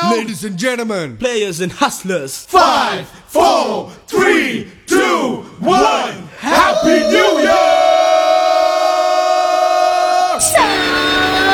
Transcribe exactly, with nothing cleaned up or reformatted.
now. Ladies and gentlemen, Players and hustlers. Five, four, three, two, one. Happy New Year!